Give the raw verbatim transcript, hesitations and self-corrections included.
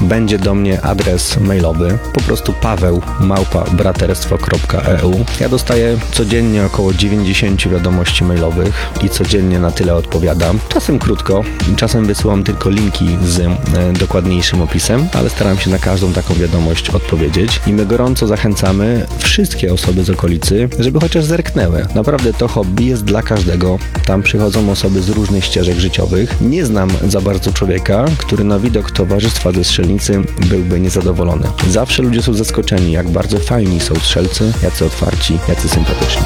będzie do mnie adres mailowy, po prostu paweł małpa braterstwo kropka e u. Ja dostaję codziennie około dziewięćdziesiąt wiadomości mailowych i codziennie na tyle odpowiadam. Czasem krótko, czasem wysyłam tylko linki z e, dokładniejszym opisem, ale staram się na każdą taką wiadomość odpowiedzieć i my gorąco zachęcamy wszystkie osoby z okolicy, żeby chociaż zerknęły. Naprawdę to hobby jest dla każdego. Tam przychodzą osoby z różnych ścieżek życiowych. Nie znam za bardzo człowieka, który na widok towarzystwa ze strzelnicy byłby niezadowolony. Zawsze ludzie są zaskoczeni, jak bardzo fajni są strzelcy, jacy otwarci, jacy sympatyczni.